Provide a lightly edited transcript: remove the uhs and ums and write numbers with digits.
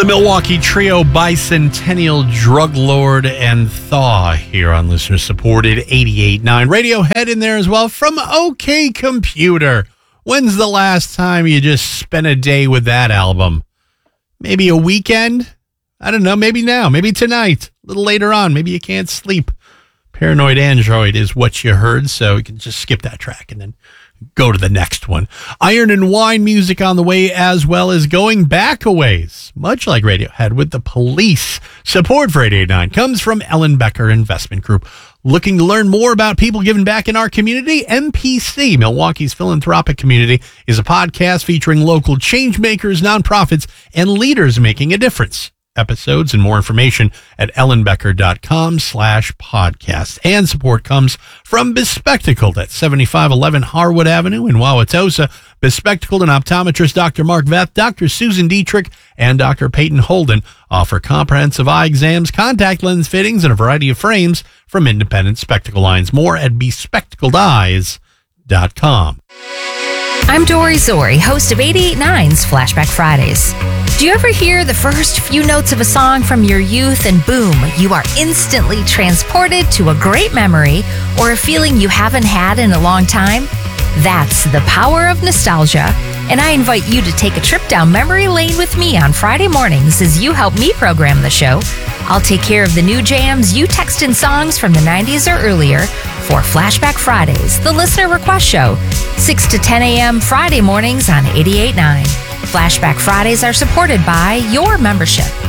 The Milwaukee Trio, Bicentennial, Drug Lord, and Thaw here on listener-supported 88.9 Radiohead in there as well from OK Computer. When's the last time you just spent a day with that album? Maybe a weekend? I don't know. Maybe now. Maybe tonight. A little later on. Maybe you can't sleep. Paranoid Android is what you heard, so you can just skip that track and then go to the next one. Iron and Wine music on the way, as well as going back a ways, much like Radiohead with The Police. Support for 88.9 comes from Ellen Becker Investment Group. Looking to learn more about people giving back in our community? MPC, Milwaukee's philanthropic community, is a podcast featuring local change makers, nonprofits, and leaders making a difference. Episodes and more information at ellenbecker.com/podcast. And support comes from Bespectacled at 7511 Harwood Avenue in Wauwatosa. Bespectacled and optometrist Dr. Mark Veth, Dr. Susan Dietrich, and Dr. Peyton Holden offer comprehensive eye exams, contact lens fittings, and a variety of frames from independent spectacle lines. More at bespectacledeyes.com. I'm Dory Zori, host of 88.9's Flashback Fridays. Do you ever hear the first few notes of a song from your youth and boom, you are instantly transported to a great memory or a feeling you haven't had in a long time? That's the power of nostalgia, and I invite you to take a trip down memory lane with me on Friday mornings as you help me program the show. I'll take care of the new jams you text in songs from the 90s or earlier for Flashback Fridays, the listener request show, 6 to 10 a.m. Friday mornings on 88.9. Flashback Fridays are supported by your membership.